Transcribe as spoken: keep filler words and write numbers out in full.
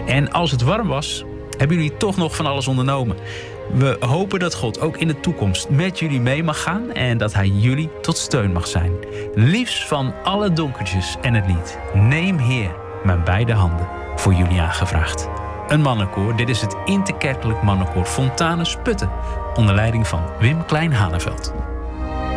En als het warm was, hebben jullie toch nog van alles ondernomen. We hopen dat God ook in de toekomst met jullie mee mag gaan en dat hij jullie tot steun mag zijn. Liefst van alle donkertjes en het lied Neem Heer mijn beide handen voor jullie aangevraagd. Een mannenkoor, dit is het interkerkelijk mannenkoor Fontanus Putten onder leiding van Wim Klein-Haneveld.